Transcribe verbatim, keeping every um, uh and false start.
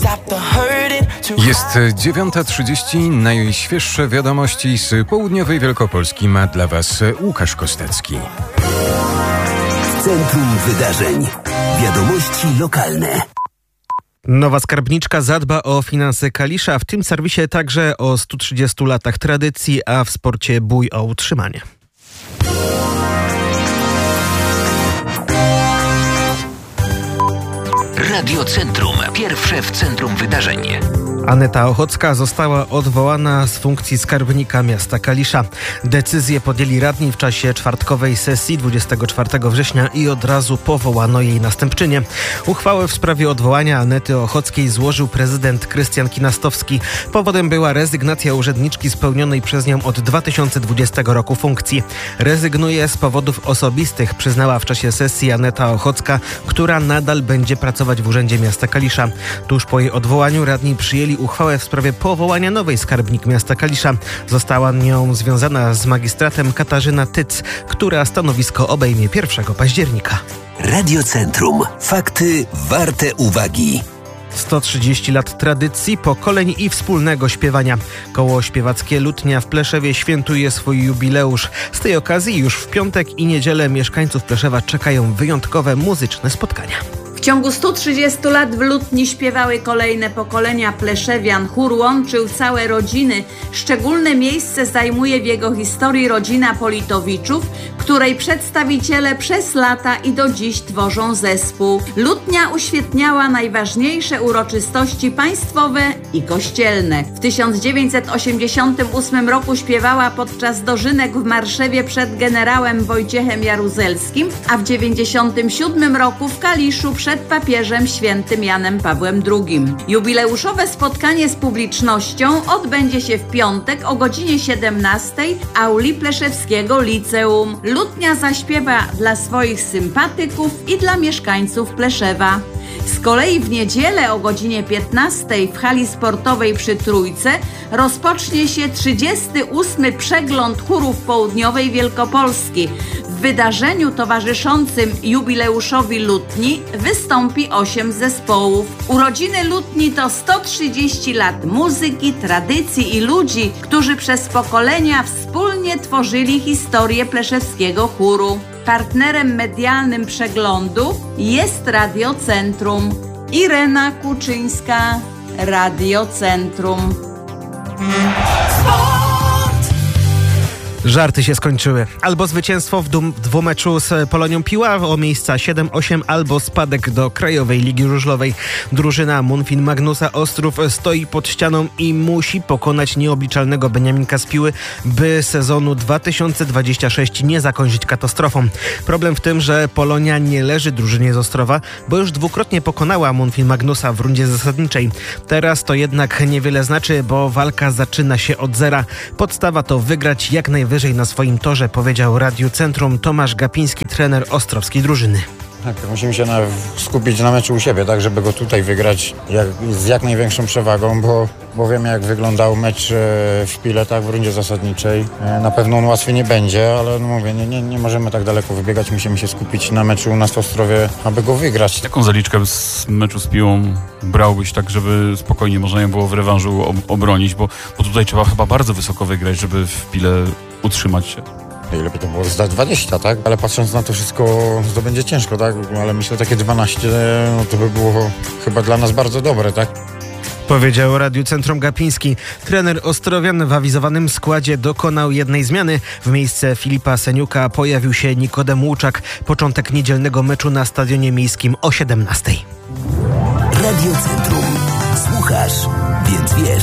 Jest dziewiąta trzydzieści. Najświeższe wiadomości z południowej Wielkopolski ma dla Was Łukasz Kostecki. W centrum wydarzeń. Wiadomości lokalne. Nowa skarbniczka zadba o finanse Kalisza, w tym serwisie także o stu trzydziestu latach tradycji, a w sporcie bój o utrzymanie. Radio Centrum. Pierwsze w centrum wydarzeń. Aneta Ochocka została odwołana z funkcji skarbnika miasta Kalisza. Decyzję podjęli radni w czasie czwartkowej sesji dwudziestego czwartego września i od razu powołano jej następczynię. Uchwałę w sprawie odwołania Anety Ochockiej złożył prezydent Krystian Kinastowski. Powodem była rezygnacja urzędniczki spełnionej przez nią od dwa tysiące dwudziestego roku funkcji. Rezygnuje z powodów osobistych, przyznała w czasie sesji Aneta Ochocka, która nadal będzie pracować w Urzędzie Miasta Kalisza. Tuż po jej odwołaniu radni przyjęli uchwałę w sprawie powołania nowej skarbnik miasta Kalisza. Została nią związana z magistratem Katarzyna Tyc, która stanowisko obejmie pierwszego października. Radio Centrum. Fakty warte uwagi. sto trzydzieści lat tradycji, pokoleń i wspólnego śpiewania. Koło śpiewackie Lutnia w Pleszewie świętuje swój jubileusz. Z tej okazji już w piątek i niedzielę mieszkańców Pleszewa czekają wyjątkowe muzyczne spotkania. W ciągu stu trzydziestu lat w Lutni śpiewały kolejne pokolenia pleszewian. Chór łączył całe rodziny. Szczególne miejsce zajmuje w jego historii rodzina Politowiczów, której przedstawiciele przez lata i do dziś tworzą zespół. Lutnia uświetniała najważniejsze uroczystości państwowe i kościelne. W tysiąc dziewięćset osiemdziesiątym ósmym roku śpiewała podczas dożynek w Marszewie przed generałem Wojciechem Jaruzelskim, a w dziewięćdziesiątym siódmym roku w Kaliszu przed papieżem świętym Janem Pawłem drugim. Jubileuszowe spotkanie z publicznością odbędzie się w piątek o godzinie siedemnastej w auli Pleszewskiego Liceum. Lutnia zaśpiewa dla swoich sympatyków i dla mieszkańców Pleszewa. Z kolei w niedzielę o godzinie piętnastej w hali sportowej przy Trójce rozpocznie się trzydziesty ósmy przegląd chórów południowej Wielkopolski. W wydarzeniu towarzyszącym jubileuszowi Lutni wystąpi osiem zespołów. Urodziny Lutni to sto trzydzieści lat muzyki, tradycji i ludzi, którzy przez pokolenia wspólnie tworzyli historię pleszewskiego chóru. Partnerem medialnym przeglądu jest Radio Centrum. Irena Kuczyńska, Radio Centrum. Żarty się skończyły. Albo zwycięstwo w dum- dwumeczu z Polonią Piła o miejsca siedem osiem, albo spadek do Krajowej Ligi Żużlowej. Drużyna Munfin Magnusa Ostrów stoi pod ścianą i musi pokonać nieobliczalnego Beniaminka z Piły, by sezonu dwa tysiące dwudziestego szóstego nie zakończyć katastrofą. Problem w tym, że Polonia nie leży drużynie z Ostrowa, bo już dwukrotnie pokonała Munfin Magnusa w rundzie zasadniczej. Teraz to jednak niewiele znaczy, bo walka zaczyna się od zera. Podstawa to wygrać jak najwyżej na swoim torze, powiedział Radiu Centrum Tomasz Gapiński, trener ostrowskiej drużyny. Tak, musimy się na, skupić na meczu u siebie, tak, żeby go tutaj wygrać jak, z jak największą przewagą, bo, bo wiemy, jak wyglądał mecz w Piletach w rundzie zasadniczej. Na pewno on łatwy nie będzie, ale no mówię, nie, nie, nie możemy tak daleko wybiegać, musimy się skupić na meczu u nas w Ostrowie, aby go wygrać. Jaką zaliczkę z meczu z Piłą brałbyś tak, żeby spokojnie można ją było w rewanżu ob- obronić, bo, bo tutaj trzeba chyba bardzo wysoko wygrać, żeby w Pile utrzymać się. Lepiej to było zdać dwadzieścia, tak? Ale patrząc na to wszystko, to będzie ciężko, tak? Ale myślę, takie dwanaście, no to by było chyba dla nas bardzo dobre, tak? Powiedział Radiu Centrum Gapiński. Trener Ostrowian w awizowanym składzie dokonał jednej zmiany. W miejsce Filipa Seniuka pojawił się Nikodem Łuczak. Początek niedzielnego meczu na Stadionie Miejskim o siedemnastej. Radio Centrum. Słuchasz, więc wiesz.